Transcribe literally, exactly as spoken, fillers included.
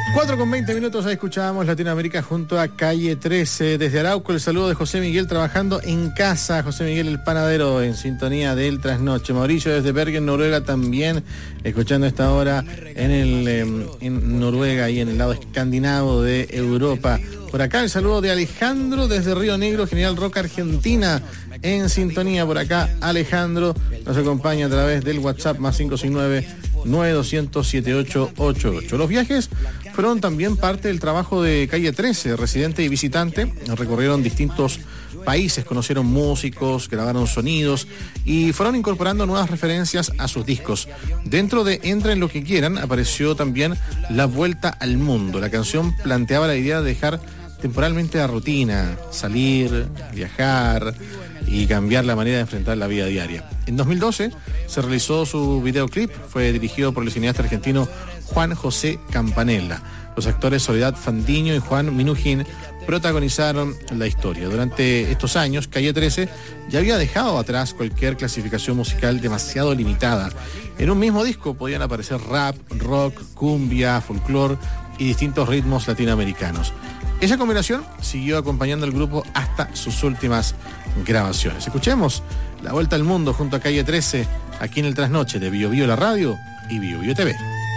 cuatro con veinte minutos, ahí escuchábamos Latinoamérica junto a Calle trece. Desde Arauco, el saludo de José Miguel trabajando en casa. José Miguel el panadero en sintonía del trasnoche. Mauricio desde Bergen, Noruega, también escuchando esta hora en, el, eh, en Noruega y en el lado escandinavo de Europa. Por acá el saludo de Alejandro desde Río Negro, General Roca, Argentina, en sintonía. Por acá Alejandro nos acompaña a través del WhatsApp más cinco seis nueve, nueve dos cero cero, siete ocho ocho ocho. Los viajes fueron también parte del trabajo de Calle trece, residente y visitante. Recorrieron distintos países, conocieron músicos, grabaron sonidos y fueron incorporando nuevas referencias a sus discos. Dentro de Entra en lo que quieran apareció también La Vuelta al Mundo. La canción planteaba la idea de dejar temporalmente la rutina, salir, viajar y cambiar la manera de enfrentar la vida diaria. En dos mil doce se realizó su videoclip, fue dirigido por el cineasta argentino Juan José Campanella. Los actores Soledad Fandiño y Juan Minujín protagonizaron la historia. Durante estos años, Calle trece ya había dejado atrás cualquier clasificación musical demasiado limitada. En un mismo disco podían aparecer rap, rock, cumbia, folclore y distintos ritmos latinoamericanos. Esa combinación siguió acompañando al grupo hasta sus últimas grabaciones. Escuchemos La Vuelta al Mundo junto a Calle trece, aquí en el Trasnoche de Bio Bio la Radio y Bio Bio T V.